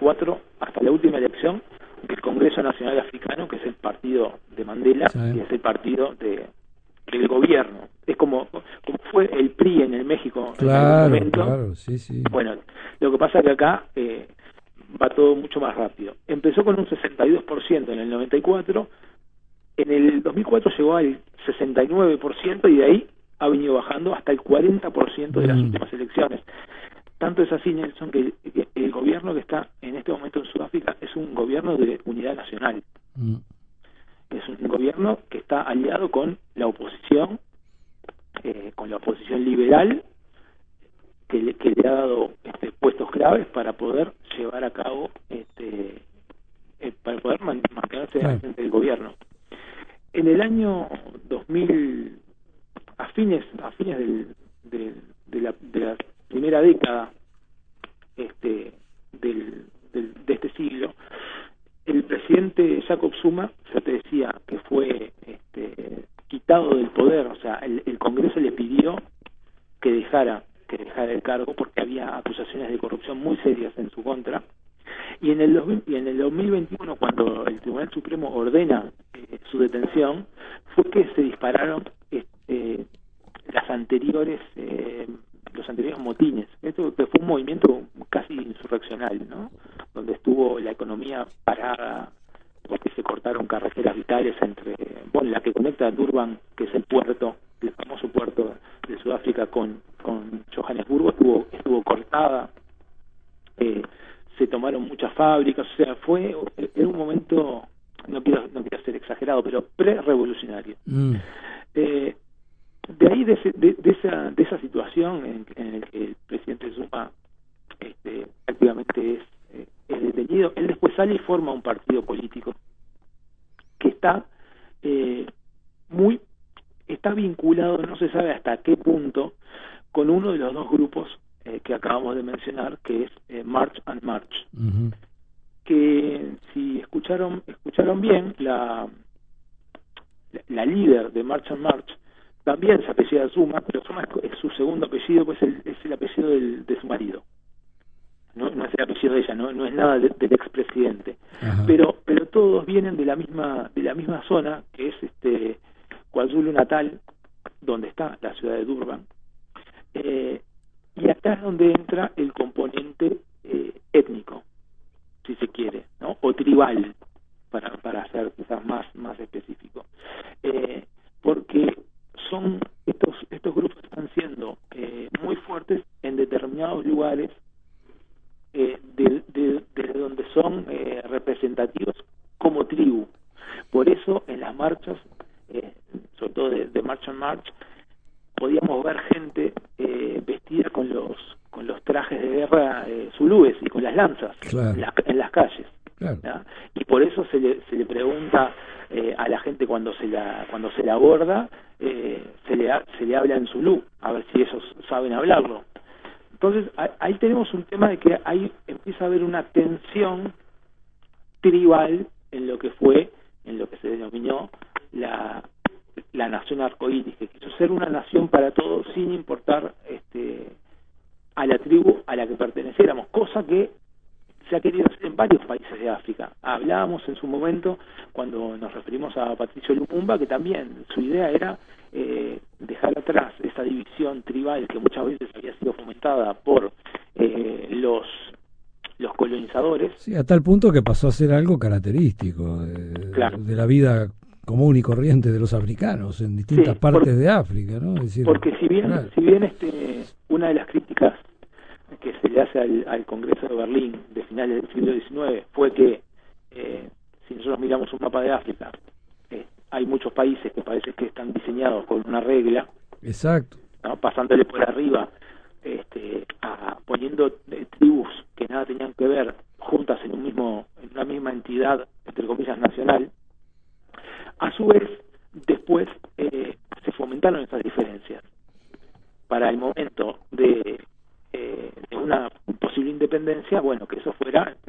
94 hasta la última elección del Congreso Nacional Africano, que es el partido de Mandela, Sí. y es el partido del gobierno. Es como fue el PRI en el México en algún Claro, momento. claro, sí, sí. Bueno, lo que pasa es que acá va todo mucho más rápido. Empezó con un 62% en el 94, en el 2004 llegó al 69% y de ahí ha venido bajando hasta el 40% de las últimas elecciones. Tanto es así, Nelson, que el gobierno que está en este momento en Sudáfrica es un gobierno de unidad nacional. Es un gobierno que está aliado con la oposición liberal, que le ha dado puestos claves para poder llevar a cabo, para poder mantenerse al frente del gobierno. En el año 2000, a fines de la primera década de este siglo, el presidente Jacob Zuma, yo te decía que fue quitado del poder, o sea, el Congreso le pidió que dejara el cargo porque había acusaciones de corrupción muy serias en su contra. Y en el 2021, cuando el Tribunal Supremo ordena su detención, fue que se dispararon los anteriores motines. Esto fue un movimiento casi insurreccional, ¿no? Donde estuvo la economía parada porque se cortaron carreteras vitales entre, la que conecta a Durban, que es el famoso puerto de Sudáfrica, con Johannesburgo, estuvo cortada. Se tomaron muchas fábricas, o sea, era un momento, no quiero ser exagerado, pero pre-revolucionario. De ahí, de esa situación en la que el presidente Zuma prácticamente es detenido, él después sale y forma un partido político que está vinculado, no se sabe hasta qué punto, con uno de los dos grupos que acabamos de mencionar, que es March and March. Que si escucharon bien, la líder de March and March también se apellida Zuma, pero Zuma es su segundo apellido, pues es el apellido de su marido. No es el apellido de ella, no es nada del expresidente. Pero todos vienen de la misma zona, que es KwaZulu Natal, donde está la ciudad de Durban. Y acá es donde entra el componente étnico, si se quiere, ¿no? O tribal, para ser quizás más específico. Porque estos grupos están siendo muy fuertes en determinados lugares desde donde son representativos como tribu. Por eso en las marchas, sobre todo de March and March, podíamos ver gente vestida con los trajes de guerra zulúes y con las lanzas, claro, en las calles. Claro. Y por eso se le pregunta a la gente cuando se la aborda, se le habla en zulú, a ver si ellos saben hablarlo. Entonces ahí tenemos un tema de que ahí empieza a haber una tensión tribal en lo que se denominó la nación arcoíris, que quiso ser una nación para todos sin importar a la tribu a la que perteneciéramos, cosa que se ha querido hacer en varios países de África. Hablábamos en su momento, cuando nos referimos a Patricio Lumumba, que también su idea era dejar atrás esa división tribal que muchas veces había sido fomentada por los colonizadores. Sí, a tal punto que pasó a ser algo característico de la vida común y corriente de los africanos en distintas partes de África, ¿no? Es decir, porque si bien una de las críticas que se le hace al Congreso de Berlín de finales del siglo XIX fue que si nosotros miramos un mapa de África, hay muchos países que parece que están diseñados con una regla, exacto, ¿no? Pasándole por arriba, poniendo tribus que nada tenían que ver juntas en una misma entidad, entre comillas, nacional. A su vez, después se fomentaron esas diferencias. Para el momento de una posible independencia, que eso fuera